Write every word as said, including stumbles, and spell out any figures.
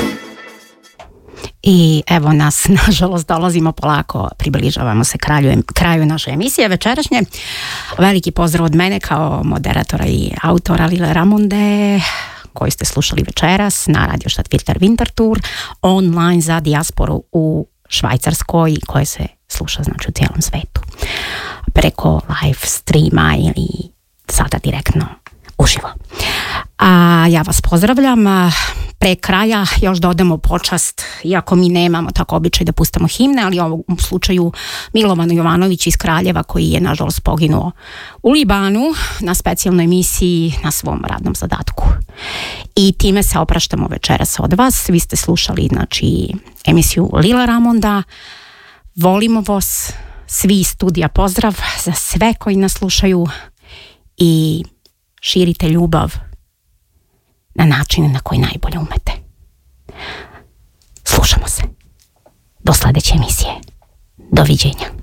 I evo nas, nažalost, dolazimo polako, približavamo se kraju, kraju naše emisije večerašnje. Veliki pozdrav od mene kao moderatora i autora Lile Ramonde, koji ste slušali večeras na Radio Stadtfilter Winter Tour, online za dijasporu u Švajcarskoj, koje se sluša znači u cijelom svetu. Preko live streama ili sada direktno uživo. A ja vas pozdravljam. Pre kraja još dodamo počast, iako mi nemamo tako običaj da pustamo himne, ali u ovom slučaju Milovan Jovanović iz Kraljeva, koji je nažalost poginuo u Libanu na specijalnoj emisiji na svom radnom zadatku. I time se opraštamo večeras od vas. Vi ste slušali znači emisiju Lila Ramonda. Volimo vas, svi iz studija pozdrav za sve koji nas slušaju i širite ljubav na način na koji najbolje umete. Slušamo se. Do sljedeće emisije. Doviđenja.